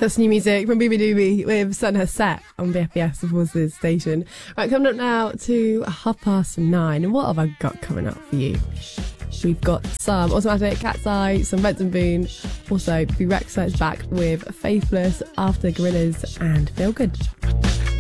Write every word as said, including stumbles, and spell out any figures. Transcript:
That's new music from Booby Doobie with Sun Has Set on B F B S, the Forces station. Right, coming up now to half past nine. And what have I got coming up for you? We've got some Automatic, Cat's Eye, some Benson Boone. Also, B Rexa is back with Faithless, After Gorillas, and Feel Good.